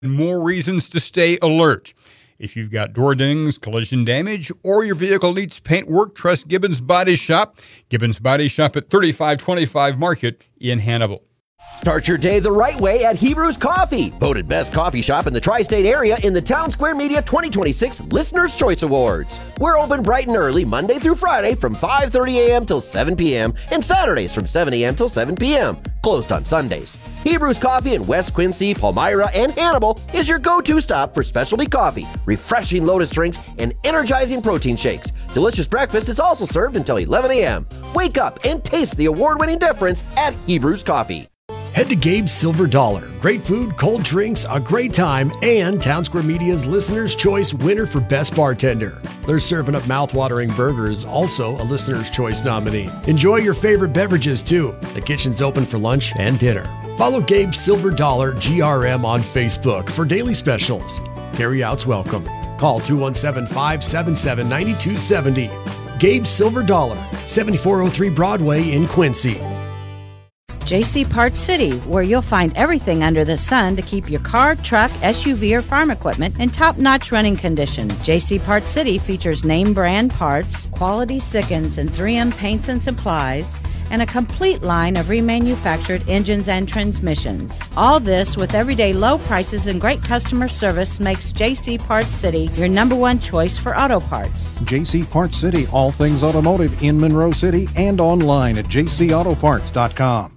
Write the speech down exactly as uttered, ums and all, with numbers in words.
more reasons to stay alert. If you've got door dings, collision damage, or your vehicle needs paint work, trust Gibbons Body Shop. Gibbons Body Shop at thirty-five twenty-five Market in Hannibal. Start your day the right way at Hebrews Coffee. Voted best coffee shop in the tri-state area in the Town Square Media twenty twenty-six Listener's Choice Awards. We're open bright and early Monday through Friday from five thirty a.m. till seven p.m. and Saturdays from seven a.m. till seven p.m. Closed on Sundays. Hebrews Coffee in West Quincy, Palmyra, and Hannibal is your go-to stop for specialty coffee, refreshing lotus drinks, and energizing protein shakes. Delicious breakfast is also served until eleven a.m. Wake up and taste the award-winning difference at Hebrews Coffee. Head to Gabe's Silver Dollar. Great food, cold drinks, a great time, and Town Square Media's Listener's Choice winner for Best Bartender. They're serving up mouth-watering burgers, also a Listener's Choice nominee. Enjoy your favorite beverages, too. The kitchen's open for lunch and dinner. Follow Gabe's Silver Dollar G R M on Facebook for daily specials. Carry-outs welcome. Call two one seven, five seven seven, nine two seven zero. Gabe's Silver Dollar, seventy-four oh three Broadway in Quincy. J C Parts City, where you'll find everything under the sun to keep your car, truck, S U V, or farm equipment in top-notch running condition. J C Parts City features name-brand parts, quality stick-ins, and three M paints and supplies, and a complete line of remanufactured engines and transmissions. All this with everyday low prices and great customer service makes J C Parts City your number one choice for auto parts. J C Parts City, all things automotive in Monroe City and online at j c auto parts dot com.